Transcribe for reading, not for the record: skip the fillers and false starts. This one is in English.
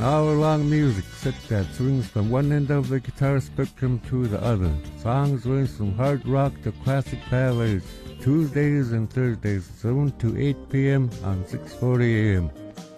hour-long music set that swings from one end of the guitar spectrum to the other. Songs range from hard rock to classic ballads. Tuesdays and Thursdays, 7 to 8 p.m. on 640 a.m.